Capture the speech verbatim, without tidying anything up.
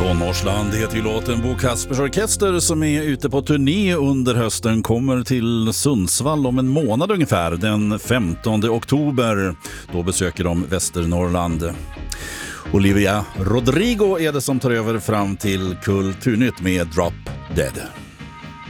Tonårsland heter ju låten. Bo Kaspers Orkester som är ute på turné under hösten kommer till Sundsvall om en månad ungefär, den femtonde oktober. Då besöker de Västernorrland. Olivia Rodrigo är det som tar över fram till Kulturnytt med Drop Dead.